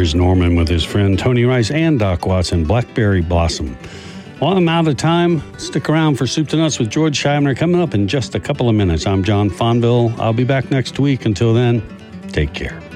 Here's Norman with his friend Tony Rice and Doc Watson, Blackberry Blossom. Well, I'm out of time. Stick around for Soup to Nuts with George Scheibner coming up in just a couple of minutes. I'm John Fonville. I'll be back next week. Until then, take care.